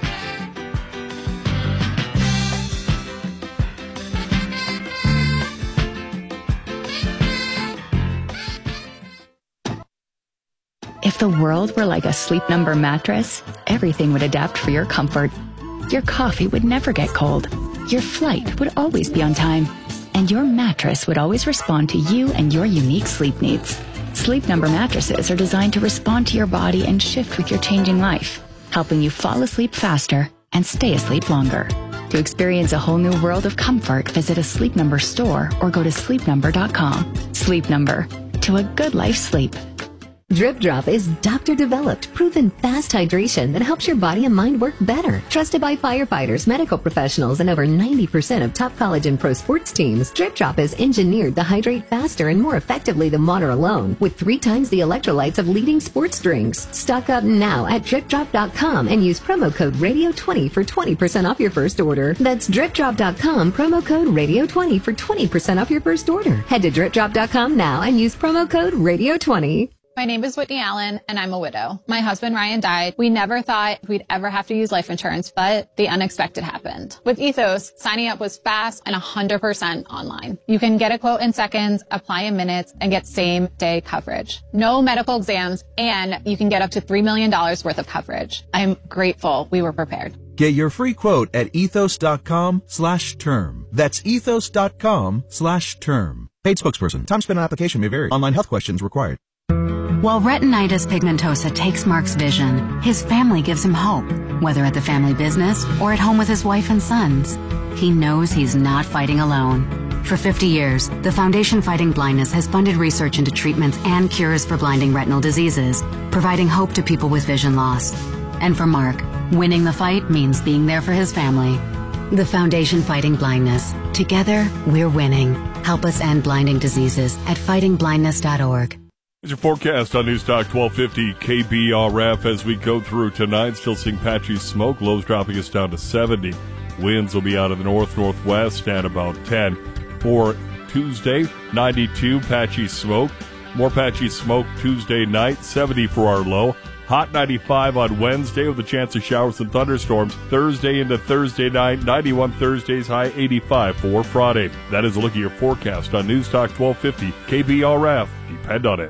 If the world were like a Sleep Number mattress, everything would adapt for your comfort. Your coffee would never get cold. Your flight would always be on time. And your mattress would always respond to you and your unique sleep needs. Sleep Number mattresses are designed to respond to your body and shift with your changing life, helping you fall asleep faster and stay asleep longer. To experience a whole new world of comfort, visit a Sleep Number store or go to sleep number dot com. Sleep Number. To a good life sleep. Drip Drop is doctor-developed, proven fast hydration that helps your body and mind work better. Trusted by firefighters, medical professionals, and over ninety percent of top college and pro sports teams, Drip Drop is engineered to hydrate faster and more effectively than water alone, with three times the electrolytes of leading sports drinks. Stock up now at drip drop dot com and use promo code radio twenty for twenty percent off your first order. That's drip drop dot com, promo code radio twenty for twenty percent off your first order. Head to drip drop dot com now and use promo code radio twenty. My name is Whitney Allen, and I'm a widow. My husband, Ryan, died. We never thought we'd ever have to use life insurance, but the unexpected happened. With Ethos, signing up was fast and one hundred percent online. You can get a quote in seconds, apply in minutes, and get same-day coverage. No medical exams, and you can get up to three million dollars worth of coverage. I'm grateful we were prepared. Get your free quote at ethos dot com slash term. That's ethos dot com slash term. Paid spokesperson. Time spent on application may vary. Online health questions required. While retinitis pigmentosa takes Mark's vision, his family gives him hope, whether at the family business or at home with his wife and sons. He knows he's not fighting alone. For fifty years, the Foundation Fighting Blindness has funded research into treatments and cures for blinding retinal diseases, providing hope to people with vision loss. And for Mark, winning the fight means being there for his family. The Foundation Fighting Blindness. Together, we're winning. Help us end blinding diseases at fighting blindness dot org. Here's your forecast on News Talk twelve fifty K B R F as we go through tonight. Still seeing patchy smoke. Lows dropping us down to seventy. Winds will be out of the north-northwest at about ten. For Tuesday, ninety-two, patchy smoke. More patchy smoke Tuesday night, seventy for our low. Hot ninety-five on Wednesday with a chance of showers and thunderstorms. Thursday into Thursday night, ninety-one Thursday's high, eighty-five for Friday. That is a look at your forecast on News Talk twelve fifty K B R F. Depend on it.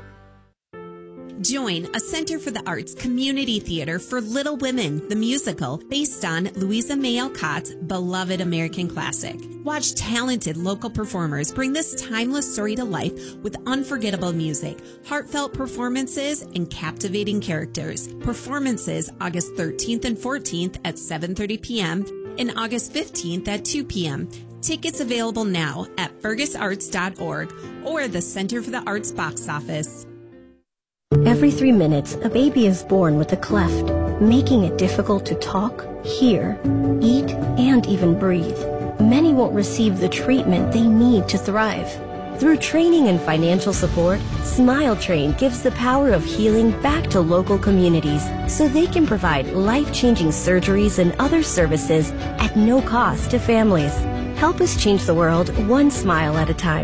Join a Center for the Arts community theater for Little Women, the musical, based on Louisa May Alcott's beloved American classic. Watch talented local performers bring this timeless story to life with unforgettable music, heartfelt performances, and captivating characters. Performances August thirteenth and fourteenth at seven thirty p.m. and August fifteenth at two p.m. Tickets available now at fergus arts dot org or the Center for the Arts box office. Every three minutes, a baby is born with a cleft, making it difficult to talk, hear, eat, and even breathe. Many won't receive the treatment they need to thrive. Through training and financial support, Smile Train gives the power of healing back to local communities so they can provide life-changing surgeries and other services at no cost to families. Help us change the world one smile at a time.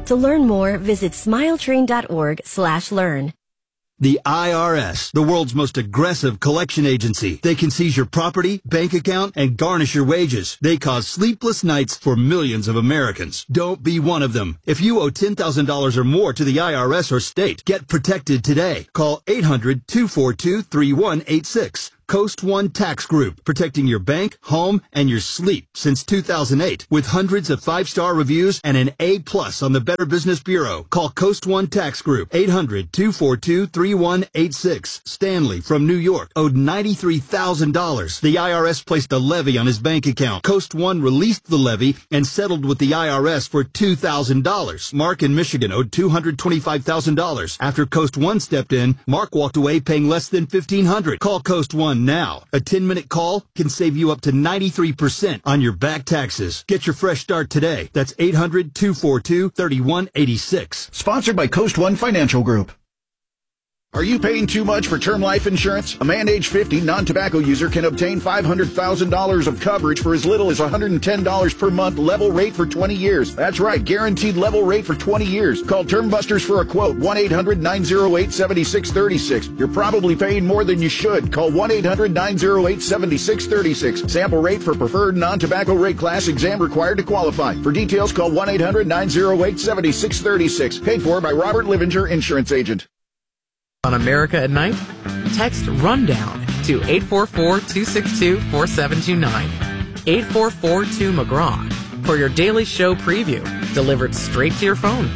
To learn more, visit smiletrain.org slash learn. The I R S, the world's most aggressive collection agency. They can seize your property, bank account, and garnish your wages. They cause sleepless nights for millions of Americans. Don't be one of them. If you owe ten thousand dollars or more to the I R S or state, get protected today. Call eight hundred, two four two, three one eight six. Coast One Tax Group, protecting your bank, home, and your sleep since two thousand eight. With hundreds of five-star reviews and an A plus on the Better Business Bureau. Call Coast One Tax Group, eight hundred, two four two, three one eight six. Stanley from New York owed ninety-three thousand dollars. The I R S placed a levy on his bank account. Coast One released the levy and settled with the I R S for two thousand dollars. Mark in Michigan owed two hundred twenty-five thousand dollars. After Coast One stepped in, Mark walked away paying less than fifteen hundred dollars. Call Coast One now. A ten-minute call can save you up to ninety-three percent on your back taxes. Get your fresh start today. That's eight hundred, two four two, three one eight six. Sponsored by Coast One Financial Group. Are you paying too much for term life insurance? A man age fifty, non-tobacco user can obtain five hundred thousand dollars of coverage for as little as one hundred ten dollars per month, level rate for twenty years. That's right, guaranteed level rate for twenty years. Call Term Busters for a quote, one eight hundred, nine oh eight, seven six three six. You're probably paying more than you should. Call one eight hundred, nine oh eight, seven six three six. Sample rate for preferred non-tobacco rate class, exam required to qualify. For details, call one eight hundred, nine oh eight, seven six three six. Paid for by Robert Livinger, Insurance Agent. On America at Night, text RUNDOWN to eight four four, two six two, four seven two nine. eight four four two McGraw for your daily show preview, delivered straight to your phone.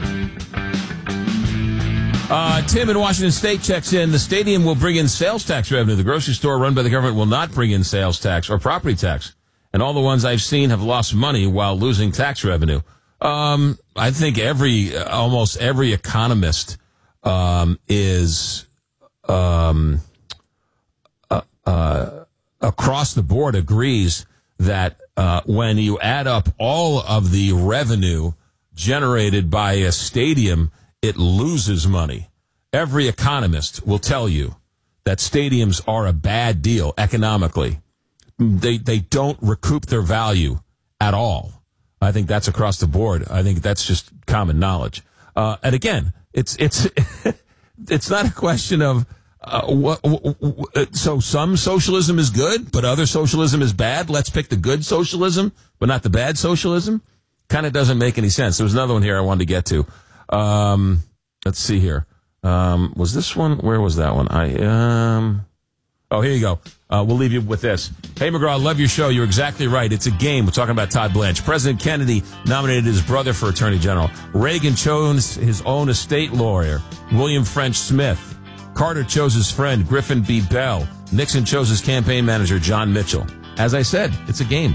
Uh, Tim in Washington State checks in. The stadium will bring in sales tax revenue. The grocery store run by the government will not bring in sales tax or property tax. And all the ones I've seen have lost money while losing tax revenue. Um, I think every, almost every economist Um, is um, uh, uh, across the board agrees that uh, when you add up all of the revenue generated by a stadium, it loses money. Every economist will tell you that stadiums are a bad deal economically. They they don't recoup their value at all. I think that's across the board. I think that's just common knowledge. Uh, and again, It's it's it's not a question of uh, what, what. So some socialism is good, but other socialism is bad. Let's pick the good socialism, but not the bad socialism. Kind of doesn't make any sense. There was another one here I wanted to get to. Um, let's see here. Um, was this one? Where was that one? I um. Oh, here you go. Uh, we'll leave you with this. Hey, McGraw, I love your show. You're exactly right. It's a game. We're talking about Todd Blanche. President Kennedy nominated his brother for Attorney General. Reagan chose his own estate lawyer, William French Smith. Carter chose his friend, Griffin B. Bell. Nixon chose his campaign manager, John Mitchell. As I said, it's a game.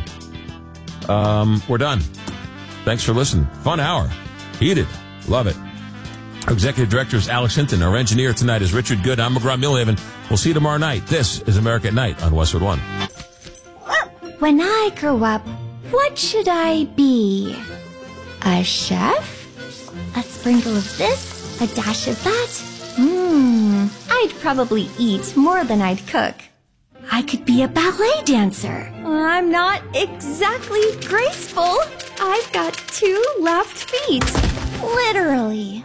Um, we're done. Thanks for listening. Fun hour. Heated. Love it. Our executive director is Alex Hinton. Our engineer tonight is Richard Good. I'm McGraw Millhaven. We'll see you tomorrow night. This is America at Night on Westwood One. When I grow up, what should I be? A chef? A sprinkle of this? A dash of that? Mmm, I'd probably eat more than I'd cook. I could be a ballet dancer. I'm not exactly graceful. I've got two left feet. Literally.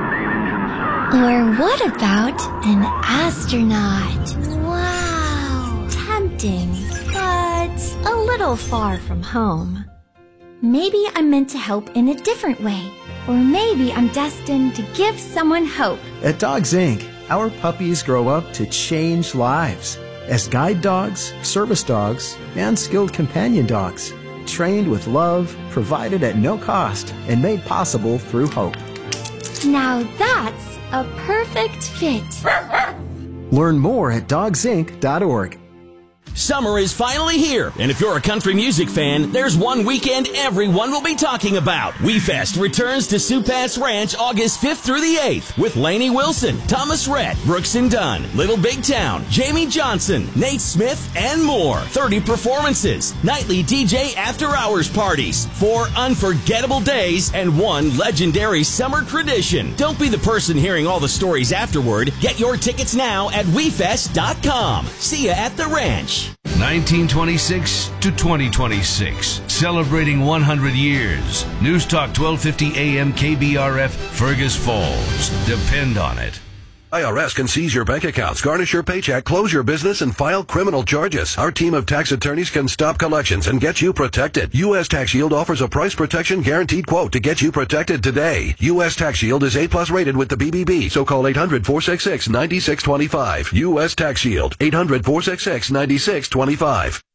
Or what about an astronaut? Wow, tempting, but a little far from home. Maybe I'm meant to help in a different way. Or maybe I'm destined to give someone hope. At Dogs Incorporated, our puppies grow up to change lives as guide dogs, service dogs, and skilled companion dogs, trained with love, provided at no cost, and made possible through hope. Now that's a perfect fit. Learn more at dogs inc dot org. Summer is finally here, and if you're a country music fan, there's one weekend everyone will be talking about. WeFest returns to Sioux Pass Ranch August fifth through the eighth with Lainey Wilson, Thomas Rhett, Brooks and Dunn, Little Big Town, Jamie Johnson, Nate Smith, and more. thirty performances, nightly D J after-hours parties, four unforgettable days, and one legendary summer tradition. Don't be the person hearing all the stories afterward. Get your tickets now at we fest dot com. See ya at the ranch. nineteen twenty-six to twenty twenty-six. Celebrating one hundred years. News Talk twelve fifty A M K B R F, Fergus Falls. Depend on it. I R S can seize your bank accounts, garnish your paycheck, close your business, and file criminal charges. Our team of tax attorneys can stop collections and get you protected. U S Tax Shield offers a price protection guaranteed quote to get you protected today. U S Tax Shield is A plus rated with the B B B, so call eight hundred, four six six, nine six two five. U S Tax Shield, eight hundred, four six six, nine six two five.